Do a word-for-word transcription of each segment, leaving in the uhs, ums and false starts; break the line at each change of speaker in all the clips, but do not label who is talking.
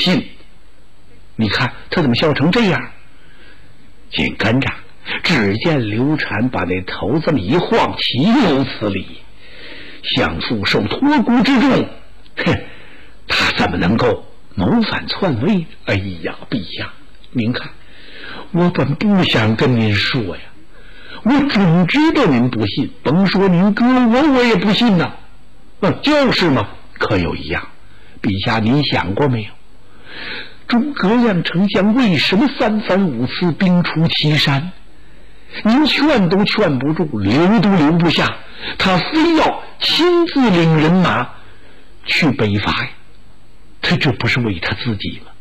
信。你看他怎么笑成这样？紧跟着，只见刘禅把那头这么一晃，岂有此理！相父受托孤之重，哼，他怎么能够谋反篡位？哎呀，陛下，您看，我本不想跟您说呀，我准知道您不信，甭说您哥我，我也不信呐。嗯，就是嘛，可有一样，陛下您想过没有？诸葛亮丞相为什么三番五次兵出祁山？您劝都劝不住，留都留不下，他非要亲自领人马去北伐呀！他这不是为他自己吗？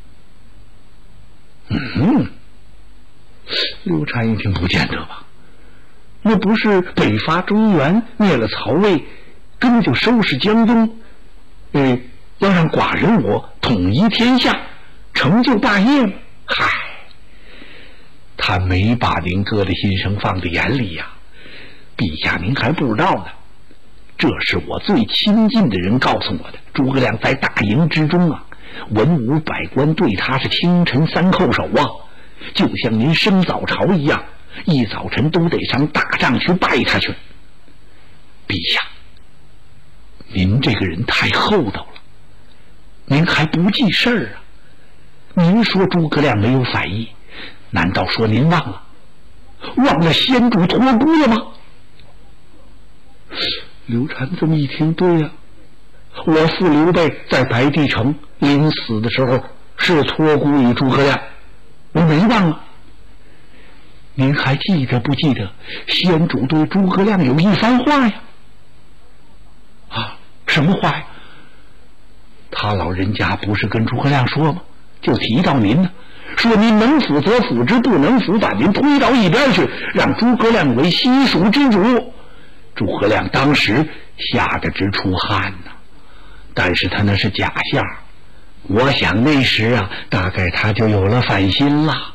嗯，刘禅一听，不见得吧？那不是北伐中原，灭了曹魏，根本就收拾江东，呃，要让寡人我统一天下，成就大业吗？嗨，他没把您哥的心声放在眼里呀、啊，陛下您还不知道呢。这是我最亲近的人告诉我的。诸葛亮在大营之中啊，文武百官对他是清晨三叩首啊，就像您升早朝一样，一早晨都得上大帐去拜他去。陛下，您这个人太厚道了，您还不记事儿啊？您说诸葛亮没有反意，难道说您忘了忘了先主托孤了吗？刘禅这么一听，对呀、啊，我父刘备在白帝城临死的时候是托孤于诸葛亮，我没忘了。您还记得不记得先主对诸葛亮有一番话呀？啊，什么话呀？他老人家不是跟诸葛亮说吗？就提到您呢，说您能辅则辅之，不能辅把您推到一边去，让诸葛亮为西蜀之主。诸葛亮当时吓得直出汗呐，但是他那是假象，我想那时啊，大概他就有了反心了。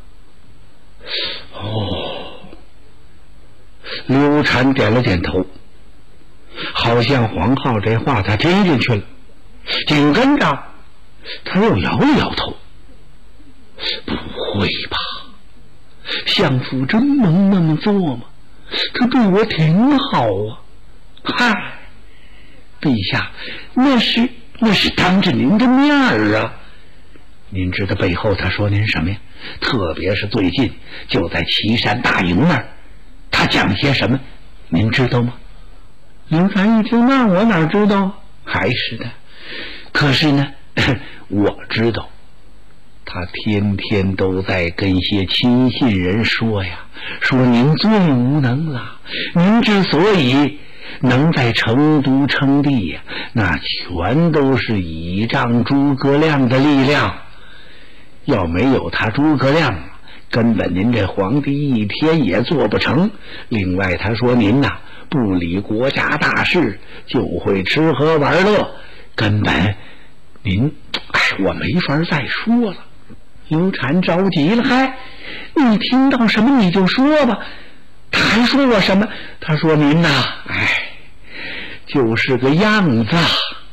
哦，刘禅点了点头，好像黄浩这话他听进去了，紧跟着他又摇了摇头。不会吧，相父真能那么做吗？他对我挺好啊。嗨，陛下，那是那是当着您的面儿啊。您知道背后他说您什么呀？特别是最近就在岐山大营那儿，他讲些什么您知道吗？刘禅一听，那我哪知道？还是的，可是呢我知道他天天都在跟些亲信人说呀，说您最无能了，您之所以能在成都称帝呀，那全都是倚仗诸葛亮的力量，要没有他诸葛亮，根本您这皇帝一天也做不成。另外他说您呐、啊、不理国家大事，就会吃喝玩乐，根本您哎，我没法再说了。刘禅着急了，嗨，你听到什么你就说吧。他还说我什么？他说您呐、啊，哎，就是个样子。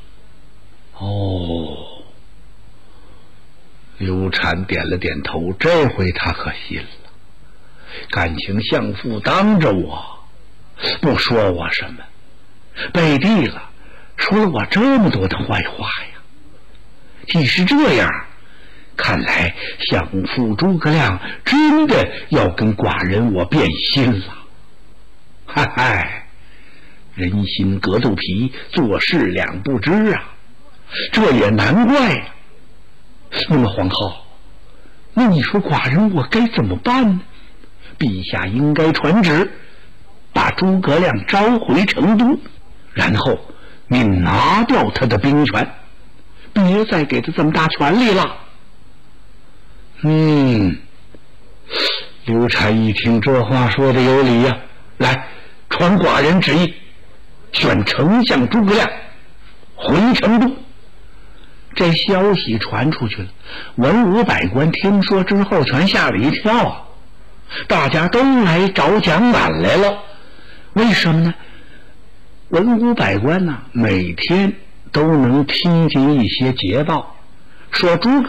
哦，刘禅点了点头，这回他可信了。感情相父当着我不说我什么，背地了说了我这么多的坏话呀。既是这样，看来相父诸葛亮真的要跟寡人我变心了。嗨嗨，人心隔肚皮，做事两不知啊，这也难怪呀、啊。那么皇后，那你说寡人我该怎么办呢？陛下应该传旨，把诸葛亮召回成都，然后你拿掉他的兵权，别再给他这么大权力了。嗯，刘禅一听这话说的有理呀、啊，来传寡人旨意，选丞相诸葛亮回成都。这消息传出去了，文武百官听说之后全吓了一跳啊！大家都来找蒋满来了。为什么呢？文武百官呢、啊，每天都能听见一些捷报，说诸